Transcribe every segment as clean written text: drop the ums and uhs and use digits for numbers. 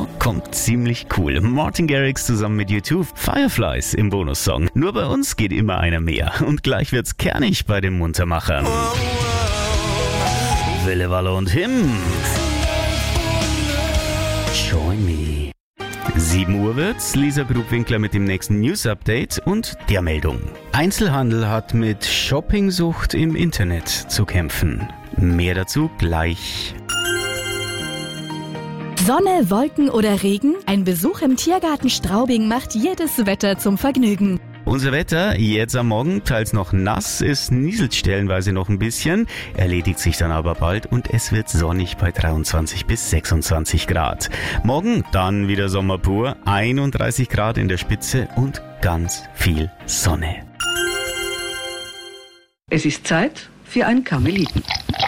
Ja, kommt ziemlich cool. Martin Garrix zusammen mit U2, Fireflies im Bonussong. Nur bei uns geht immer einer mehr. Und gleich wird's kernig bei den Muntermachern. Wille, Walle und Him. Join me. 7 Uhr wird's. Lisa Grubwinkler mit dem nächsten News-Update und der Meldung. Einzelhandel hat mit Shoppingsucht im Internet zu kämpfen. Mehr dazu gleich. Sonne, Wolken oder Regen? Ein Besuch im Tiergarten Straubing macht jedes Wetter zum Vergnügen. Unser Wetter jetzt am Morgen teils noch nass, es nieselt stellenweise noch ein bisschen, erledigt sich dann aber bald und es wird sonnig bei 23 bis 26 Grad. Morgen dann wieder Sommer pur, 31 Grad in der Spitze und ganz viel Sonne. Es ist Zeit für ein Karmeliten.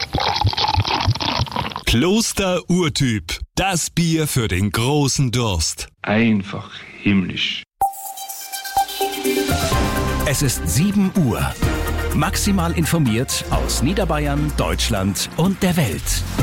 Kloster Urtyp, das Bier für den großen Durst. Einfach himmlisch. Es ist 7 Uhr. Maximal informiert aus Niederbayern, Deutschland und der Welt.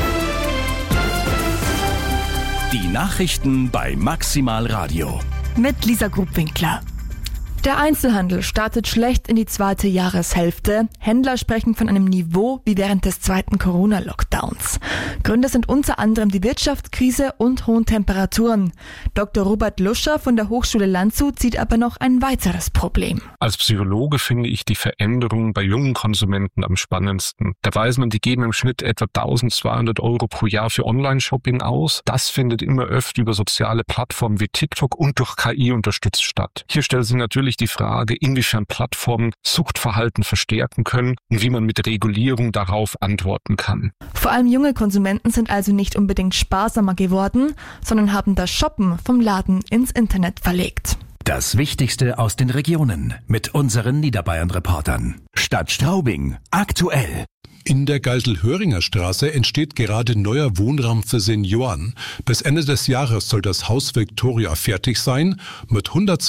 Die Nachrichten bei Maximal Radio. Mit Lisa Grubwinkler. Der Einzelhandel startet schlecht in die zweite Jahreshälfte. Händler sprechen von einem Niveau wie während des zweiten Corona-Lockdowns. Gründe sind unter anderem die Wirtschaftskrise und hohen Temperaturen. Dr. Robert Luscher von der Hochschule Landshut sieht aber noch ein weiteres Problem. Als Psychologe finde ich die Veränderungen bei jungen Konsumenten am spannendsten. Da weiß man, die geben im Schnitt etwa 1.200 € pro Jahr für Online-Shopping aus. Das findet immer öfter über soziale Plattformen wie TikTok und durch KI unterstützt statt. Hier stellt sich natürlich die Frage, inwiefern Plattformen Suchtverhalten verstärken können und wie man mit Regulierung darauf antworten kann. Vor allem junge Konsumenten sind also nicht unbedingt sparsamer geworden, sondern haben das Shoppen vom Laden ins Internet verlegt. Das Wichtigste aus den Regionen mit unseren Niederbayern-Reportern. Stadt Straubing, aktuell. In der Geisel-Höringer Straße entsteht gerade neuer Wohnraum für Senioren. Bis Ende des Jahres soll das Haus Victoria fertig sein, mit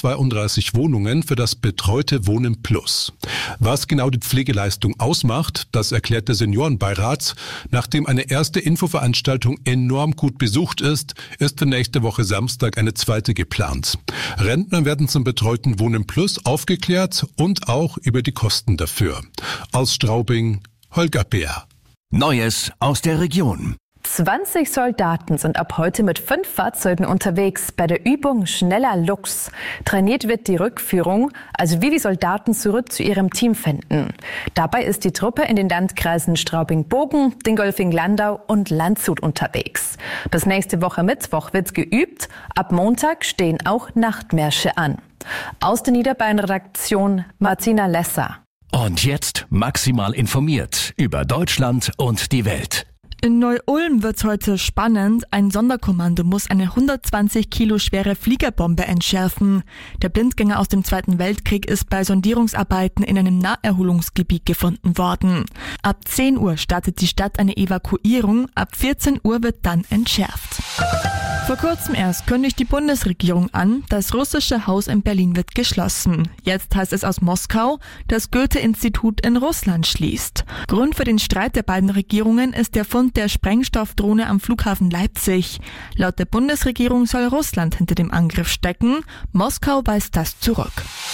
132 Wohnungen für das betreute Wohnen Plus. Was genau die Pflegeleistung ausmacht, das erklärt der Seniorenbeirat. Nachdem eine erste Infoveranstaltung enorm gut besucht ist, ist für nächste Woche Samstag eine zweite geplant. Rentner werden zum betreuten Wohnen Plus aufgeklärt und auch über die Kosten dafür. Aus Straubing, Holger Bär. Neues aus der Region. 20 Soldaten sind ab heute mit 5 Fahrzeugen unterwegs bei der Übung Schneller Luchs. Trainiert wird die Rückführung, also wie die Soldaten zurück zu ihrem Team finden. Dabei ist die Truppe in den Landkreisen Straubing-Bogen, Dingolfing-Landau und Landshut unterwegs. Bis nächste Woche Mittwoch wird geübt. Ab Montag stehen auch Nachtmärsche an. Aus der Niederbayern-Redaktion Martina Lesser. Und jetzt maximal informiert über Deutschland und die Welt. In Neu-Ulm wird's heute spannend. Ein Sonderkommando muss eine 120 Kilo schwere Fliegerbombe entschärfen. Der Blindgänger aus dem Zweiten Weltkrieg ist bei Sondierungsarbeiten in einem Naherholungsgebiet gefunden worden. Ab 10 Uhr startet die Stadt eine Evakuierung. Ab 14 Uhr wird dann entschärft. Vor kurzem erst kündigt die Bundesregierung an, das russische Haus in Berlin wird geschlossen. Jetzt heißt es aus Moskau, das Goethe-Institut in Russland schließt. Grund für den Streit der beiden Regierungen ist der Fund der Sprengstoffdrohne am Flughafen Leipzig. Laut der Bundesregierung soll Russland hinter dem Angriff stecken. Moskau weist das zurück.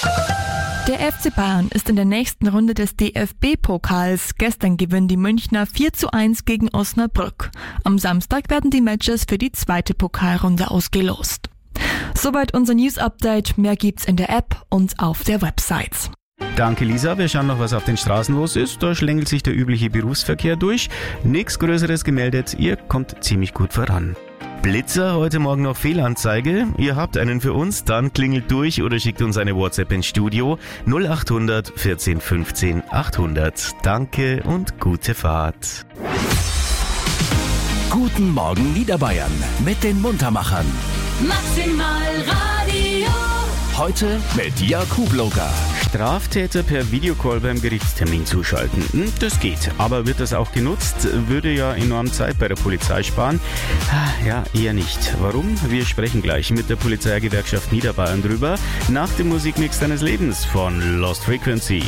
Der FC Bayern ist in der nächsten Runde des DFB-Pokals. Gestern gewinnen die Münchner 4:1 gegen Osnabrück. Am Samstag werden die Matches für die zweite Pokalrunde ausgelost. Soweit unser News-Update. Mehr gibt's in der App und auf der Website. Danke Lisa, wir schauen noch, was auf den Straßen los ist. Da schlängelt sich der übliche Berufsverkehr durch. Nichts Größeres gemeldet, ihr kommt ziemlich gut voran. Blitzer, heute Morgen noch Fehlanzeige. Ihr habt einen für uns, dann klingelt durch oder schickt uns eine WhatsApp ins Studio 0800 14 15 800. Danke und gute Fahrt. Guten Morgen Niederbayern mit den Muntermachern. Maximal Radio. Heute mit Jakub Loka. Straftäter per Videocall beim Gerichtstermin zuschalten. Das geht, aber wird das auch genutzt? Würde ja enorm Zeit bei der Polizei sparen. Ja, eher nicht. Warum? Wir sprechen gleich mit der Polizeigewerkschaft Niederbayern drüber. Nach dem Musikmix deines Lebens von Lost Frequency.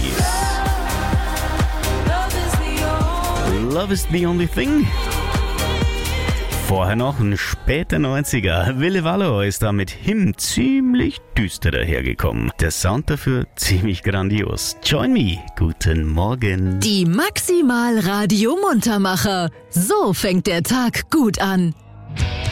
Love is the only thing. Vorher noch ein später 90er. Wille Wallo ist da mit Him ziemlich düster dahergekommen. Der Sound dafür ziemlich grandios. Join me. Guten Morgen. Die Maximal Radio Muntermacher. So fängt der Tag gut an.